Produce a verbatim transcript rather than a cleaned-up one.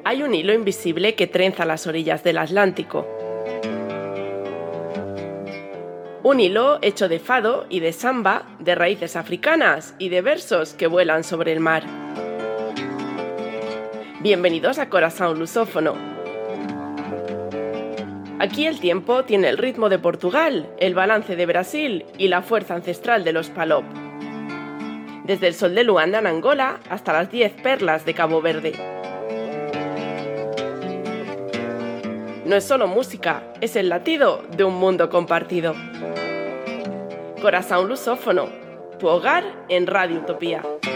hay un hilo invisible que trenza las orillas del Atlántico. Un hilo hecho de fado y de samba, de raíces africanas y de versos que vuelan sobre el mar. Bienvenidos a Corazón Lusófono. Aquí el tiempo tiene el ritmo de Portugal, el balance de Brasil y la fuerza ancestral de los Palop. Desde el sol de Luanda en Angola hasta las diez perlas de Cabo Verde. No es solo música, es el latido de un mundo compartido. Corazón Lusófono, tu hogar en Radio Utopía.